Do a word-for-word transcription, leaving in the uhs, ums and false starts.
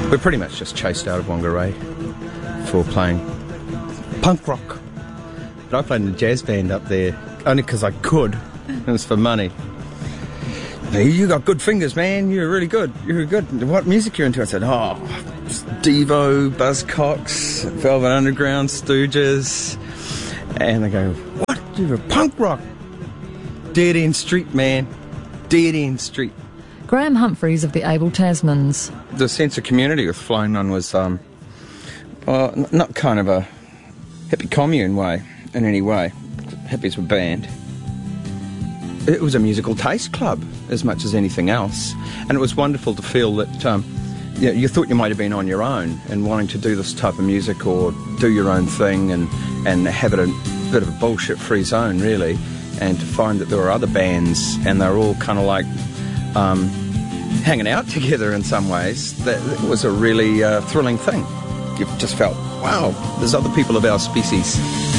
We're pretty much just chased out of Whangarei for playing punk rock. But I played in a jazz band up there only because I could. It was for money. Hey, you got good fingers, man. You're really good. You're good. What music you're into? I said, oh, Devo, Buzzcocks, Velvet Underground, Stooges. And they go, what? You're a punk rock? Dead End Street, man. Dead End Street. Graham Humphreys of the Able Tasmans. The sense of community with Flying Nun was um, well, n- not kind of a hippie commune way in any way. Hippies were banned. It was a musical taste club as much as anything else, and it was wonderful to feel that um, you know, you thought you might have been on your own and wanting to do this type of music or do your own thing and, and have it a bit of a bullshit-free zone, really, and to find that there were other bands and they were all kind of like um, hanging out together in some ways. That, that was a really uh, thrilling thing. You just felt, wow, there's other people of our species.